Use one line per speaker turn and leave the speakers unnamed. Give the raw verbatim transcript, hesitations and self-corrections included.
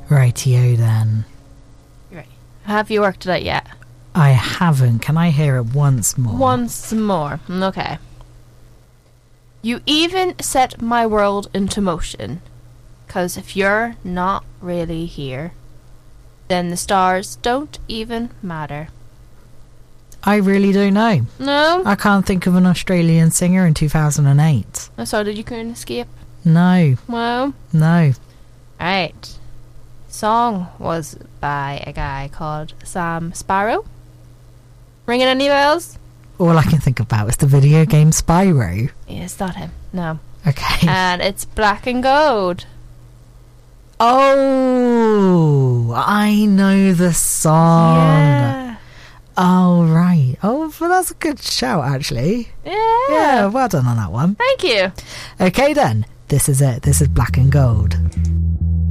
Rightio then.
Right. Have you worked it out yet?
I haven't. Can I hear it once more?
Once more. Okay. You even set my world into motion. 'Cause if you're not really here, then the stars don't even matter.
I really don't know.
No?
I can't think of an Australian singer in two thousand eight.
Oh, so did you couldn't escape?
No.
Well.
No.
Alright. Song was by a guy called Sam Sparrow. Ringing any bells?
All I can think about is the video game Spyro.
Yeah, it's not him. No.
Okay.
And it's Black and Gold.
Oh, I know the song.
Yeah.
Oh, right. Oh, well, that's a good shout, actually.
Yeah.
Yeah, well done on that one.
Thank you.
Okay, then. This is it. This is Black and Gold.